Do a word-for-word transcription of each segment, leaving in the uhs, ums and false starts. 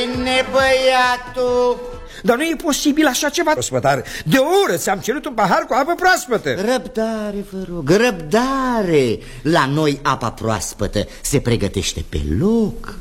bine, băiatul. Dar nu e posibil așa ceva, ospătare. De o oră ți-am cerut un pahar cu apă proaspătă. Răbdare, vă rog, răbdare. La noi apa proaspătă se pregătește pe loc.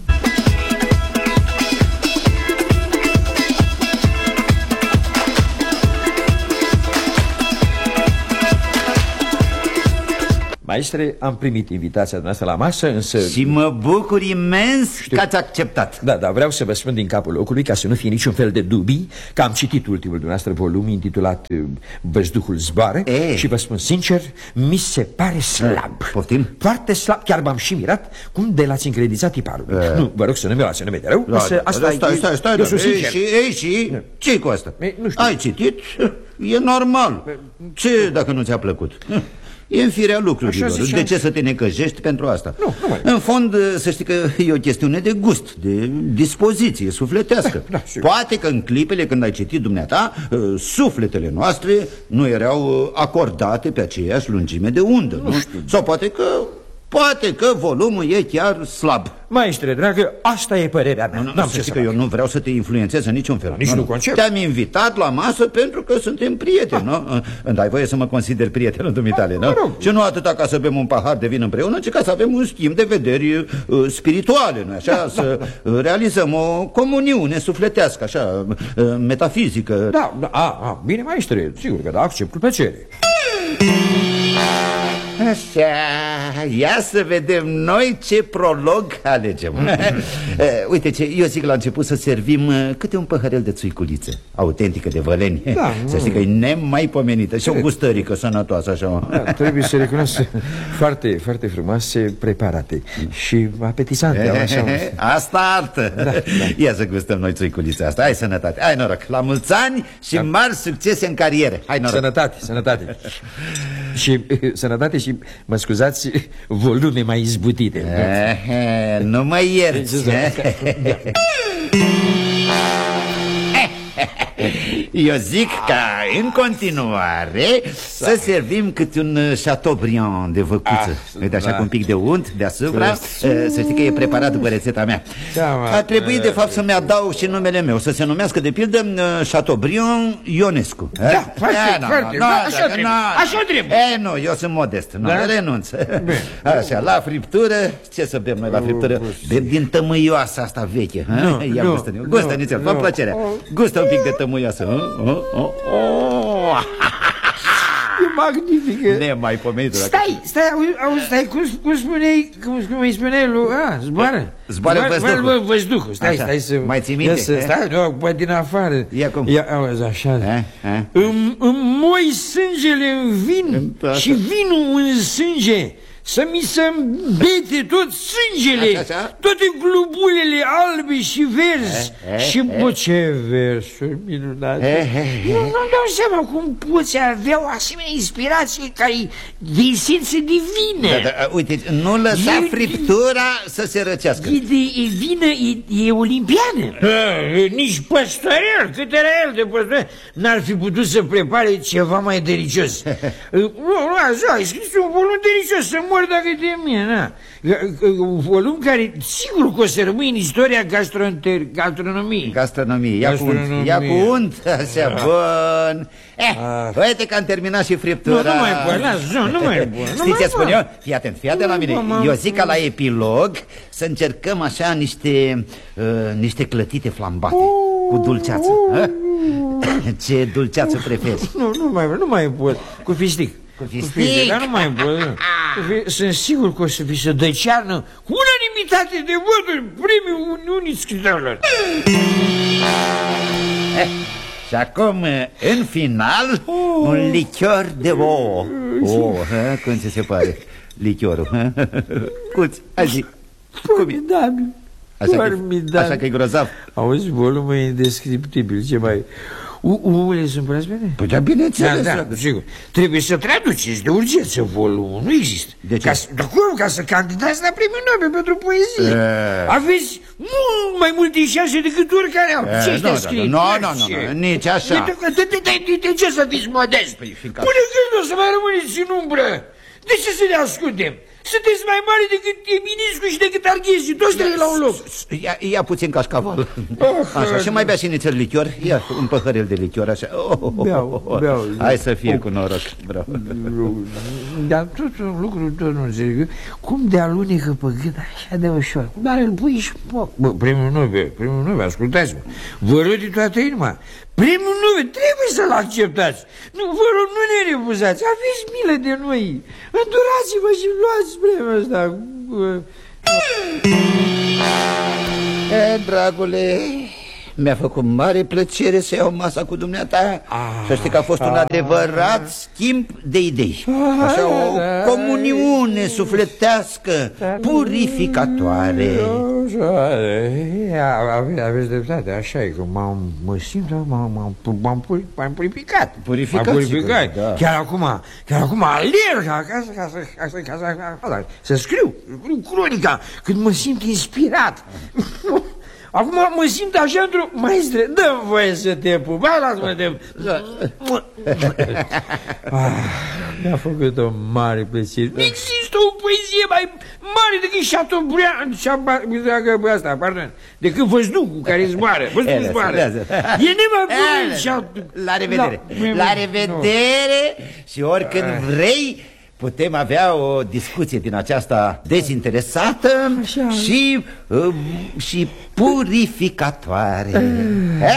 Maestre, am primit invitația noastră la masă, însă... Și mă bucur imens Știu. că ați acceptat. Da, da, vreau să vă spun din capul locului, ca să nu fie niciun fel de dubii, că am citit ultimul dumneavoastră volum intitulat Văzduhul zboară e. Și vă spun sincer, mi se pare slab. Poftim? Foarte slab, chiar m-am și mirat cum de l-ați încredițat tiparul. e. Nu, vă rog să nu mi-o luați nume de rău, da, însă asta da, stai, e... stai, stai, eu sunt ei, sincer. și, ei, și ce-i cu asta? Ei, nu știu. Ai citit? E normal. Ce dacă nu ți-a plăcut? E în firea lucrurilor. De ce să te necăjești pentru asta? Nu, nu mai. În fond, să știi că e o chestiune de gust, de dispoziție sufletească. Da, da, Poate că în clipele când ai citit dumneata, sufletele noastre nu erau acordate pe aceeași lungime de undă, nu? nu? Sau poate că... Poate că volumul e chiar slab. Maestre, dragă, asta e părerea mea. Nu, nu, să știi că eu nu vreau să te influențez în niciun fel. Nici nu, nu concep. Te-am invitat la masă pentru că suntem prieteni, ah. nu? Îmi dai voie să mă consider prietenul dumitale, ah, nu? Și nu atâta ca să bem un pahar de vin împreună, ci ca să avem un schimb de vederi uh, spirituale, nu așa? Da, să da, da. realizăm o comuniune sufletească, așa, uh, metafizică. Da, da, a, a, bine, maestre, sigur că da, accept cu plăcere. Așa, ia să vedem noi ce prolog alegem. Uite ce, eu zic la început să servim câte un păhărel de țuiculiță autentică de Văleni, da, să știi că e nemaipomenită și o gustărică sănătoasă așa. Da, trebuie să recunosc, foarte, foarte frumoase, preparate și apetizante așa. Asta artă, da, da. Ia să gustăm noi țuiculița asta. Hai sănătate, hai noroc, la mulți ani și da. mari succese în carieră. Hai noroc. Sănătate, sănătate. Și sănătate și, mă scuzați, volume mai izbutite. Eh, nu mă ierți. Eu zic ca în continuare să servim câte un Chateaubriand de văcuță. Uite așa, cu un pic de unt deasupra. Să știi că e preparat după rețeta mea. A trebuit de fapt să-mi adaug și numele meu, să se numească de pildă Chateaubriand Ionescu. Da, foarte, foarte, așa trebuie. Așa trebuie. E, nu, eu sunt modest, nu, renunț. Așa, la friptură, ce să bem noi la friptură? Bem din tămâioasa asta veche. Ia gustă-ne, gustă-ne, fă plăcerea. Gustă un pic de tămâioasă. E magnifică. Nemaipomenită. Stai, stai, auzi, stai, cum, cum spuneai, cum, cum îi spuneai lui, a, zboară. Zboară văzduhul. Văzduhul, stai, așa. stai să... Mai ții minte? Să, stai, nu, poate din afară. Ia cum? Ia, auzi, așa. Îmi moi sângele în vin și vinul în sânge. Să mi se îmbete tot sângele, așa, așa? Toate globulele albe și verzi. eh, eh, Și eh. ce versuri minunate. eh, eh, eh. Nu, nu-mi dau seama cum poți avea o asemenea inspirație ca de esență divină. da, da, Uite, nu lăsa e, friptura să se răcească. E, de, e vină, e, e olimpiană. e, Nici păstorel, cât era el de păstorel, n-ar fi putut să prepare ceva mai delicios. Nu, nu, așa, ai scris un volum delicios, să mor dacă e de mine, na. Un volum care sigur că o să rămâi în istoria gastronomiei. Gastronomie, ia cu unt, ia cu unt, așa, bun. Eh, uite că am terminat și friptura. Nu, nu mai bun, nu, nu mai bun. Știi ce spun eu? Fii atent, fii atent la mine. Eu zic că la epilog să încercăm așa niște, uh, niște clătite flambate cu dulceață. Ce dulceață preferi? Nu, nu mai nu mai pot. Cu fistic. Cu fistic? Dar nu mai pot. Sunt sigur că o să fi să dăcearnă cu unanimitate de voturi primii Uniunii Scritorilor. Și acum, în final, oh. un lichior de ouă. Oh, cum ți se pare lichiorul? Cuț, hai zi. Formidabil. Așa, că, așa că e grozav. Auzi, volumul e indescriptibil. Ce mai... Ouăle sunt proaspete? Păi da, bineînțeles. Da, da, sigur. Trebuie să traduceți de urgență volumul. Nu există. De ce? Ca, dar cum? Ca să candidați la premiul Nobel pentru poezie. E... Aveți mult mai multe șanse decât oricare au. Ce ăștia scrie? Nu, nu, nu, nici așa. De ce să fiți modest? Pune gândul să mai rămâneți în umbră. De ce să ne ascundem? Sunteți mai mari decât Eminescu și decât Arghezi, toți trei la un loc. Ia, ia puțin cașcaval. Așa, și mai bea și nițel lichior. Ia un păhărel de lichior, așa. Oh, oh, oh, beau, oh. beau. Hai să fie oh. cu noroc. Bravo. Dar tot un lucru tot nu înțeleg. Cum de alunecă pe gât așa de ușor? Dar îl pui și poc. Bă, premiul Nobel, premiul Nobel, ascultați-mă. Vă rog de toată inima. Premiul Nobel trebuie să-l acceptați. Nu, vă rog, nu ne refuzați. Aveți milă de noi. Îndurați-vă și luați premiul ăsta. E, dragule, mi-a făcut mare plăcere să iau masa cu dumneata. ah, Să știi că a fost un adevărat ah, schimb de idei. Așa, o comuniune sufletească, purificatoare. Aveți dreptate, așa e, că m-am, mă simt, m-am purificat. Purificat, M-am purificat. Da. Chiar acum, chiar acum alerg acasă ca să, ca să, ca să, ca să, să scriu, scriu cronica, când mă simt inspirat. Acum mă simt așa într-o... Maestre, dă-mi voie să te pup. Hai, lasă-mă de... ah, mi-a făcut o mare plăcere. Nu există o poezie mai mare decât Chateaubriand... Asta, pardon. Decât Văzducul care zboară. Văzducul zboară. E nemai... La revedere. La revedere și oricând vrei... Putem avea o discuție din aceasta dezinteresată și, uh, și purificatoare.